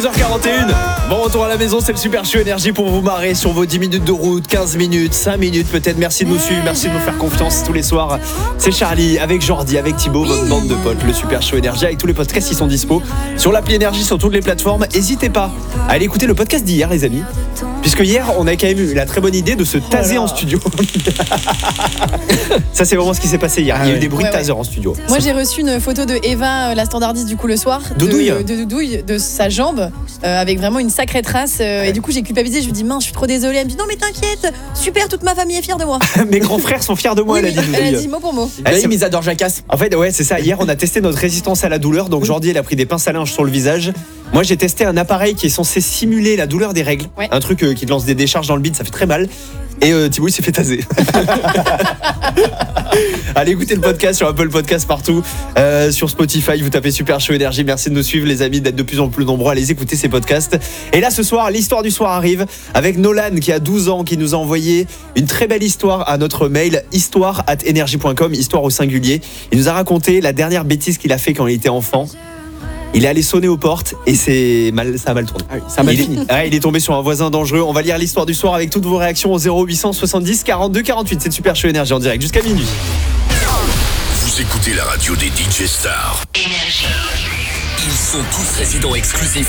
12h41, bon retour à la maison, c'est le Super Show Énergie pour vous marrer sur vos 10 minutes de route, 15 minutes, 5 minutes peut-être. Merci de nous suivre, merci de nous faire confiance tous les soirs. C'est Charlie avec Jordi, avec Thibaut, votre bande de potes, le Super Show Énergie avec tous les podcasts qui sont dispo sur l'appli Énergie, sur toutes les plateformes. N'hésitez pas à aller écouter le podcast d'hier les amis, puisque hier on a quand même eu la très bonne idée de se taser en studio. Ça c'est vraiment ce qui s'est passé hier, il y a eu des bruits de taser en studio. Moi j'ai reçu une photo de Eva, la standardiste du coup le soir, de Doudouille, de sa jambe, avec vraiment une sacrée trace, et du coup j'ai culpabilisé, je lui dis mince je suis trop désolée, elle me dit non mais t'inquiète, super, toute ma famille est fière de moi. Mes grands frères sont fiers de moi, oui, elle a dit Doudouille. Elle a dit mot pour mot. Ils adorent Jacasse. En fait ouais c'est ça, hier on a testé notre résistance à la douleur, donc Jordi elle a pris des pinces à linge sur le visage. Moi j'ai testé un appareil qui est censé simuler la douleur des règles, un truc qui te lance des décharges dans le bide, ça fait très mal. Et Thibaut il s'est fait taser. Allez écoutez le podcast sur Apple Podcast partout, sur Spotify, vous tapez Super Show Énergie. Merci de nous suivre les amis, d'être de plus en plus nombreux à les écouter ces podcasts. Et là ce soir, l'histoire du soir arrive avec Nolan qui a 12 ans, qui nous a envoyé une très belle histoire à notre mail histoire@energie.com, histoire au singulier. Il nous a raconté la dernière bêtise qu'il a fait quand il était enfant. Il est allé sonner aux portes et ça a mal tourné. Ça a mal fini. Il est tombé sur un voisin dangereux. On va lire l'histoire du soir avec toutes vos réactions au 0800 70 42 48. C'est Super Show Énergie en direct jusqu'à minuit. Vous écoutez la radio des DJ stars. Énergie. Ils sont tous résidents exclusifs